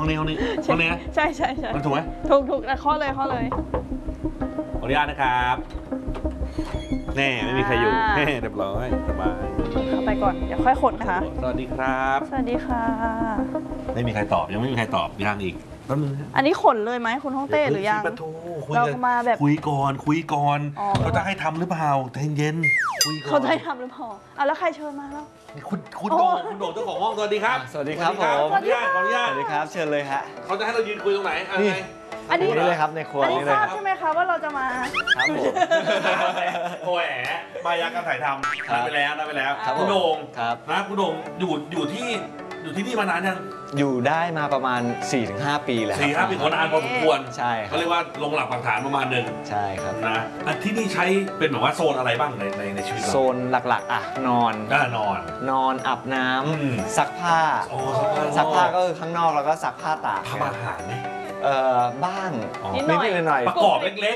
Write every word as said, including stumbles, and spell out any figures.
องนี้ห้องนี้ห้องนี้ใช่ใช่ใช่มันถูกไหมถูกถูกนะข้อเลยข้อเลยขออนุญาตนะครับแน่ไม่มีใครอยู่แน่เรียบร้อยสบายเข้าไปก่อนเดี๋ยวค่อยขนนะคะสวัสดีครับสวัสดีค่ะไม่มีใครตอบยังไม่มีใครตอบยังอีกแป๊บนึงนะอันนี้ขนเลยไหมคุณฮ่องเต้หรือยังประตูคุยเรากันมาแบบคุยก่อนคุยก่อนอ๋อเขาจะให้ทำหรือเปล่าใจเย็นคุยก่อนเขาได้ทำหรือเปล่าอ่ะแล้วใครเชิญมาแล้วคุณคุณโอ้โด่งคุณโด่งเจ้าของห้องสวัสดีครับสวัสดีครับขออผมนุญาตขออนุญาสตวัสดีครับ เชิญเลยฮะเขาจะให้เรายืนคุยตรงไหนอะไรนี่อันนี้นี่เลยครับในครัวอันนี้นี่ทเลยราบครับใช่ไหมคะว่าเราจะมาครับผมโอ้ยแหมมายาการถ่ายทำครับได้ไปแล้วได้ไปแล้วครับผมคุณโด่งครับนะคุณโด่งอยู่อยู่ที่อยู่ที่นี่มานานยังอยู่ได้มาประมาณ สี่ถึงห้า ปีแล้วสี่ห้าปีคนนานพอสมควรใช่ครัเขาบเรียกว่าลงหลักปักฐานประมาณหนึ่งใช่ครับนะอันที่นี่ใช้เป็นแบบว่าโซนอะไรบ้างในในในชีวิตเราโซนหลักๆอ่ะนอนอ่านอนนอนอาบน้อืมำซักผ้าโอ้ซักผ้าซักผ้าก็คือข้างนอกแล้วก็ซักผ้าตากทำอาหารไหมเอ่อบ้างอ๋อนิดหน่อยนิดๆหน่อยประกอบเล็ก